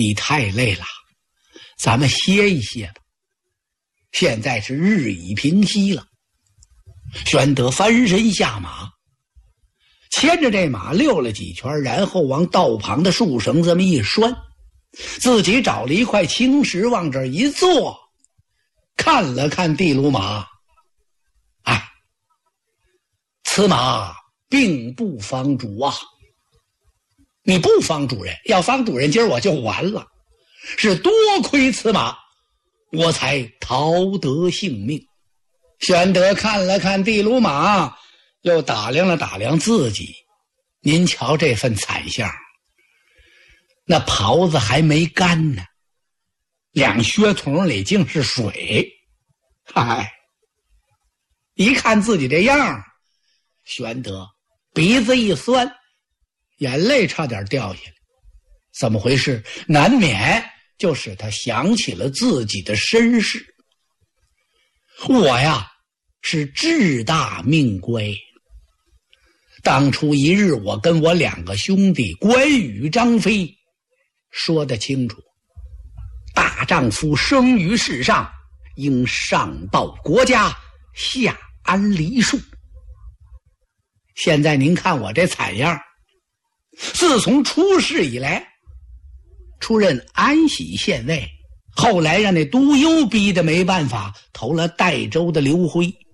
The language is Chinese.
你太累了，咱们歇一歇吧。现在是日已平息了。玄德翻身下马，牵着这马溜了几圈，然后往道旁的树绳这么一拴，自己找了一块青石往这儿一坐，看了看地卢马，哎，此马并不方主啊！你不方主人，要方主人，今儿我就完了。是多亏此马，我才逃得性命。玄德看了看地卢马，又打量了打量自己，您瞧这份惨相，那袍子还没干呢，两靴筒里竟是水。嗨，一看自己这样，玄德鼻子一酸，眼泪差点掉下来。怎么回事？难免就使他想起了自己的身世。我呀，是志大命乖。当初一日，我跟我两个兄弟关羽、张飞说得清楚，大丈夫生于世上，应上报国家，下安黎庶。现在您看我这惨样，自从出世以来，出任安喜县尉，后来让那督邮逼得没办法，投了代州的刘辉。